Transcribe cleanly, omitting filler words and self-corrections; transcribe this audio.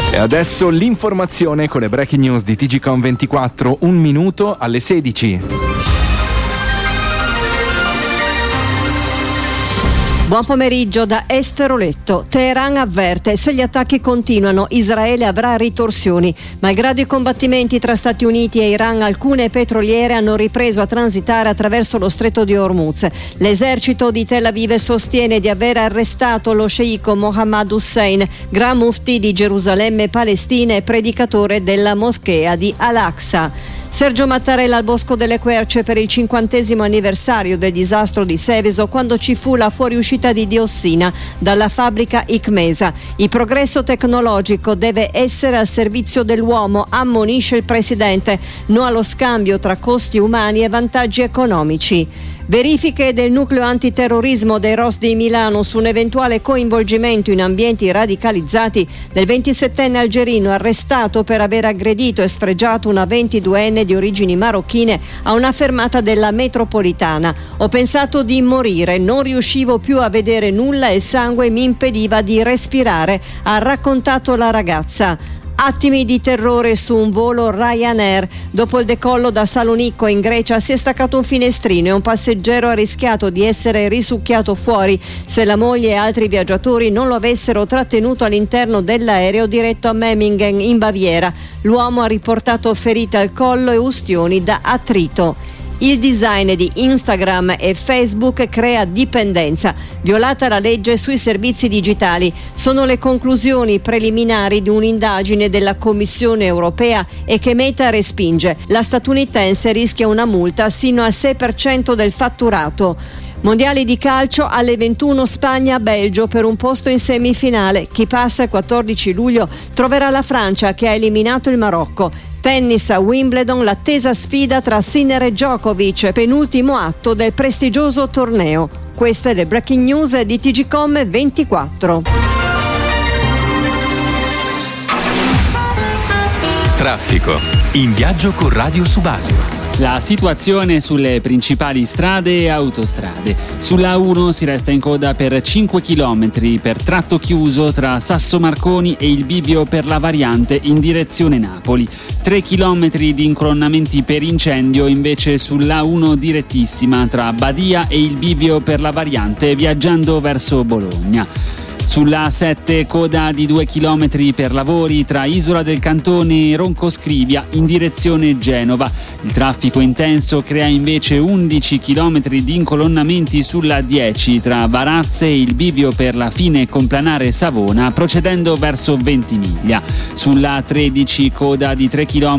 E adesso l'informazione con le breaking news di TGcom24, 1 minuto alle 16. Buon pomeriggio da Esteroletto. Teheran avverte: se gli attacchi continuano, Israele avrà ritorsioni. Malgrado i combattimenti tra Stati Uniti e Iran, alcune petroliere hanno ripreso a transitare attraverso lo stretto di Hormuz. L'esercito di Tel Aviv sostiene di aver arrestato lo sceicco Mohammad Hussein, Gran Mufti di Gerusalemme Palestina e predicatore della moschea di Al-Aqsa. Sergio Mattarella al Bosco delle Querce per il 50° anniversario del disastro di Seveso, quando ci fu la fuoriuscita di diossina dalla fabbrica Icmesa. Il progresso tecnologico deve essere al servizio dell'uomo, ammonisce il presidente. No allo scambio tra costi umani e vantaggi economici. Verifiche del nucleo antiterrorismo dei ROS di Milano su un eventuale coinvolgimento in ambienti radicalizzati del 27enne algerino arrestato per aver aggredito e sfregiato una 22enne di origini marocchine a una fermata della metropolitana. Ho pensato di morire, non riuscivo più a vedere nulla e il sangue mi impediva di respirare, ha raccontato la ragazza. Attimi di terrore su un volo Ryanair. Dopo il decollo da Salonicco in Grecia si è staccato un finestrino e un passeggero ha rischiato di essere risucchiato fuori se la moglie e altri viaggiatori non lo avessero trattenuto all'interno dell'aereo diretto a Memmingen in Baviera. L'uomo ha riportato ferite al collo e ustioni da attrito. Il design di Instagram e Facebook crea dipendenza. Violata la legge sui servizi digitali. Sono le conclusioni preliminari di un'indagine della Commissione europea e che Meta respinge. La statunitense rischia una multa sino al 6% del fatturato. Mondiali di calcio alle 21, Spagna-Belgio per un posto in semifinale. Chi passa il 14 luglio troverà la Francia che ha eliminato il Marocco. Tennis a Wimbledon, l'attesa sfida tra Sinner e Djokovic, penultimo atto del prestigioso torneo. Queste le breaking news di TGcom24. Traffico. In viaggio con Radio Subasio. La situazione sulle principali strade e autostrade. Sulla A1 si resta in coda per 5 km per tratto chiuso tra Sasso Marconi e il bivio per la variante in direzione Napoli. 3 km di incolonnamenti per incendio invece sull'A1 direttissima tra Badia e il bivio per la variante viaggiando verso Bologna. Sulla A7 coda di 2 km per lavori tra Isola del Cantone e Roncoscrivia in direzione Genova. Il traffico intenso crea invece 11 km di incolonnamenti sulla 10 tra Varazze e il bivio per la fine complanare Savona procedendo verso Ventimiglia. Sulla A13 coda di 3 km